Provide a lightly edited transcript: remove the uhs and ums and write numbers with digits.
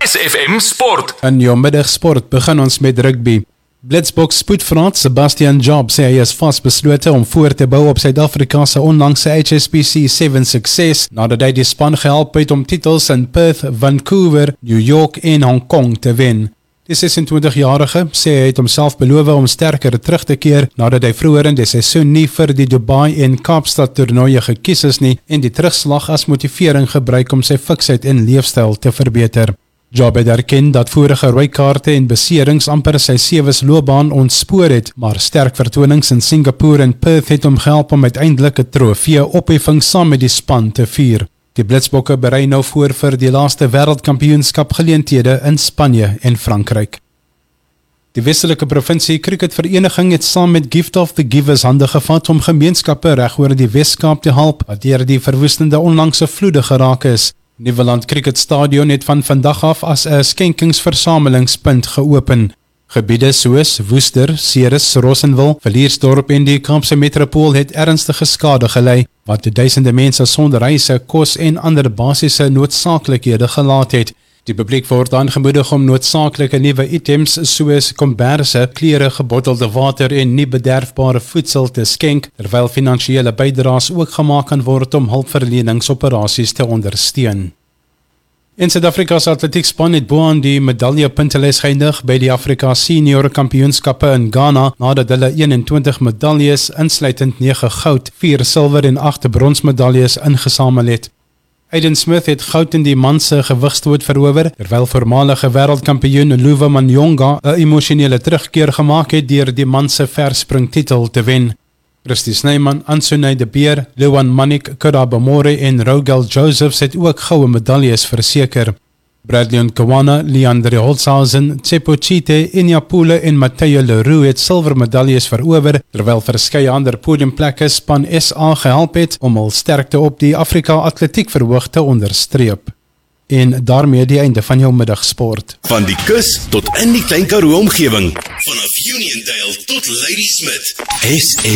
SFM Sport. In jou middagsport begin ons met rugby. Blitsboks spoedvraat Sebastian Job sê hy is vasbeslote om voor te bou op Suid-Afrika se onlangse HSBC 7 sukses nadat hy die span gehelp het om titels in Perth, Vancouver, New York en Hong Kong te wen. Die 26-jarige sê hy het homself beloof om sterker terug te keer nadat hy vroeër in die seisoen nie vir die Dubai en Kaapstad toernooie gekies is nie en die terugslag as motivering gebruik om sy fiksheid en leefstyl te verbeter. Job het erken dat vorige rooi kaarte en beserings amper sy sewees loopbaan ontspoor het, maar sterk vertonings in Singapore en Perth het hom gehelp om uiteindelik 'n trofee opheffing saam met die span te vier. Die Blitsbokke berei nou voor vir die laaste wêreldkampioenskap geleenthede in Spanje en Frankryk. Die Westelike Provinsie Cricketvereniging het saam met Gift of the Givers hande gevat om gemeenskappe reg oor die Weskaap te help wat deur die verwoestende onlangse vloede geraak is. Nieuweland Cricket Stadion het van vandag af as 'n skenkingsversamelingspunt geopen. Gebiede soos Woester, Ceres, Rossenwil, Villiersdorp en die Kaapse Metropool het ernstige skade gelei, wat duisende mense sonder huise, kos en ander basiese noodsaaklikhede gelaat het. Die publiek word aangemoedig om noodsaaklike nuwe items soos komberse, klere, gebottelde water en nie bederfbare voedsel te skenk, terwyl finansiële bydraes ook gemaak kan word om hulpverleningsoperasies te ondersteun. In Suid-Afrika se atletiekspan het boaan die medaljepuntelys geëindig by die Afrika Senior Kampioenskappe in Ghana nadat hulle 21 medaljes insluitend 9 goud, 4 silwer en 8 bronsmedaljes ingesamel het. Aiden Smith het goud in die man se gewigstoot verower, terwyl voormalige wêreldkampioen Luva Manyonga 'n emosionele terugkeer gemaak het deur die man se verspringtitel te wen. Christy Snyman, Ansonay de Beer, Lewan Manik, Kurabamore en Rogel Josephs het ook goue medaljes verseker. Bradley Nkawana, Leandre Holzhausen, Tsepo Chite, Inyapule en Matteo Leroux het silwer medaljes verower, terwyl verskeie ander podiumplekke span SA gehelp het om hul sterkte op die Afrika Atletiek verhoog te onderstreep. En daarmee die einde van jou middagsport. Van die kus tot in die Klein Karoo omgewing. Vanaf Uniondale tot Ladysmith.